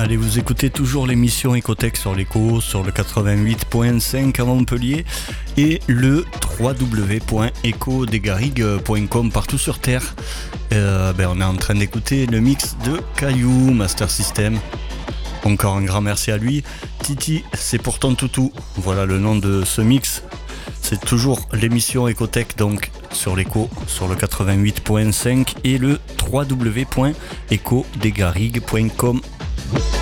Allez, vous écoutez toujours l'émission Ecotech sur l'Eco, sur le 88.5 à Montpellier et le www.ecodesgarrigues.com partout sur Terre. On est en train d'écouter le mix de Caillou, Master System. Encore un grand merci à lui. Titi, c'est pour ton toutou. Voilà le nom de ce mix. C'est toujours l'émission Ecotech, donc sur l'Eco, sur le 88.5 et le www.ecodesgarrigues.com.